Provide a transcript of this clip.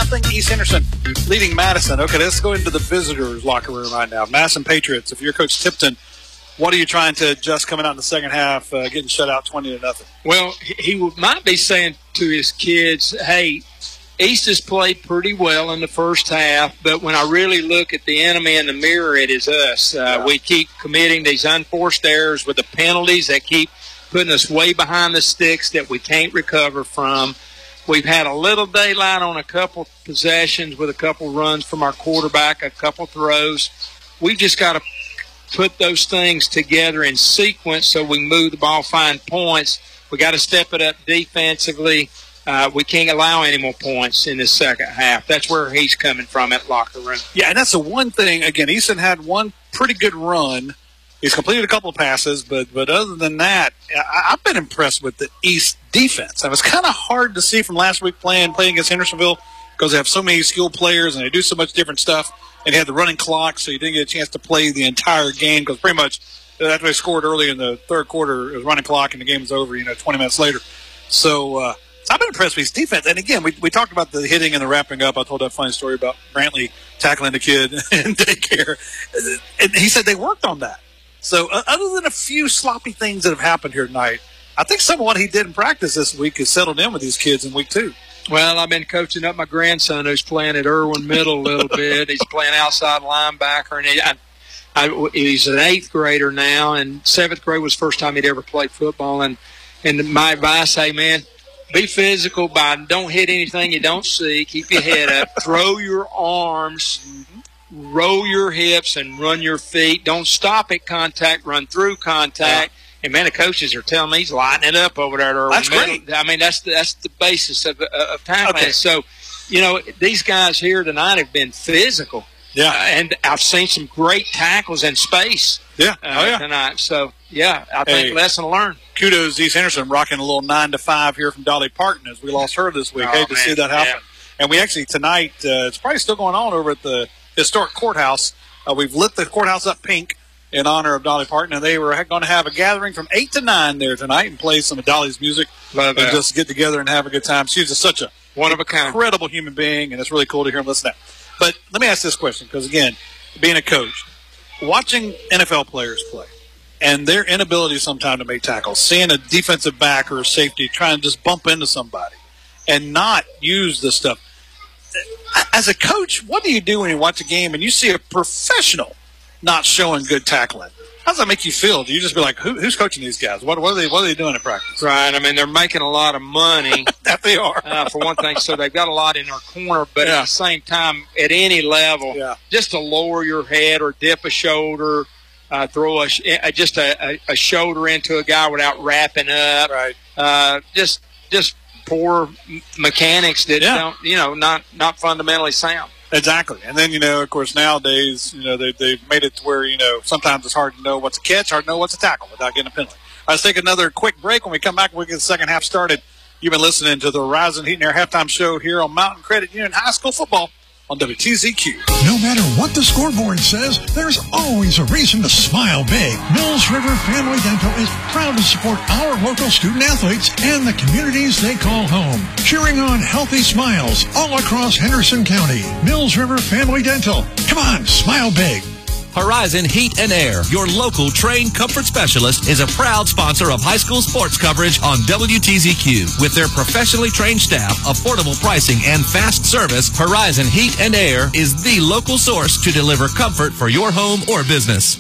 7-0 East Henderson leading Madison. Okay, let's go into the visitors' locker room right now. Madison Patriots, if you're Coach Tipton, what are you trying to adjust coming out in the second half, getting shut out 20-0? Well, he might be saying to his kids, hey, East has played pretty well in the first half, but when I really look at the enemy in the mirror, it is us. We keep committing these unforced errors with the penalties that keep putting us way behind the sticks that we can't recover from. We've had a little daylight on a couple possessions with a couple runs from our quarterback, a couple throws. We've just got to put those things together in sequence so we move the ball, find points. We got to step it up defensively. We can't allow any more points in the second half. That's where he's coming from at locker room. Yeah, and that's the one thing. Again, Easton had one pretty good run. He's completed a couple of passes, but other than that, I've been impressed with the East defense. It was kind of hard to see from last week playing against Hendersonville because they have so many skilled players and they do so much different stuff. And they had the running clock, so you didn't get a chance to play the entire game because pretty much after they scored early in the third quarter, it was running clock and the game was over, 20 minutes later. So I've been impressed with his defense. And, again, we talked about the hitting and the wrapping up. I told that funny story about Brantley tackling the kid in daycare. And he said they worked on that. So other than a few sloppy things that have happened here tonight, I think some of what he did in practice this week has settled in with these kids in week 2. Well, I've been coaching up my grandson who's playing at Irwin Middle a little bit. He's playing outside linebacker, and he's an 8th grader now, and 7th grade was the first time he'd ever played football. And my advice, hey, man, be physical, don't hit anything you don't see. Keep your head up. Throw your arms, roll your hips, and run your feet. Don't stop at contact. Run through contact. Yeah. And, man, the coaches are telling me he's lighting it up over there at Irwin That's Middle. great. I mean, that's the basis of tackling. Okay. So, these guys here tonight have been physical. Yeah. And I've seen some great tackles in space tonight. So, I think lesson learned. Kudos to East Henderson rocking a little 9-to-5 here from Dolly Parton as we lost her this week. Hate to see that happen. Yeah. And we actually tonight, it's probably still going on over at the historic courthouse. We've lit the courthouse up pink in honor of Dolly Parton, and they were going to have a gathering from 8 to 9 there tonight and play some of Dolly's music and just get together and have a good time. She's just such a incredible human being, and it's really cool to hear him listen to that. But let me ask this question, because, again, being a coach, watching NFL players play and their inability sometimes to make tackles, seeing a defensive back or a safety trying to just bump into somebody and not use this stuff. As a coach, what do you do when you watch a game and you see a professional not showing good tackling? How does that make you feel? Do you just be like, who's coaching these guys? What are they doing in practice? Right. I mean, they're making a lot of money. That they are. For one thing, so they've got a lot in their corner. But at the same time, at any level, just to lower your head or dip a shoulder, throw just a shoulder into a guy without wrapping up. Right. Just poor mechanics that don't, not fundamentally sound. Exactly. And then, of course, nowadays, they've made it to where, sometimes it's hard to know what's a catch, hard to know what's a tackle without getting a penalty. All right, let's take another quick break. When we come back, we'll get the second half started. You've been listening to the Horizon Heat and Air halftime show here on Mountain Credit Union High School Football on WTZQ. No matter what the scoreboard says, there's always a reason to smile big. Mills River Family Dental is proud to support our local student athletes and the communities they call home, cheering on healthy smiles all across Henderson County. Mills River Family Dental. Come on, smile big. Horizon Heat and Air, your local trained comfort specialist, is a proud sponsor of high school sports coverage on WTZQ. With their professionally trained staff, affordable pricing, and fast service, Horizon Heat and Air is the local source to deliver comfort for your home or business.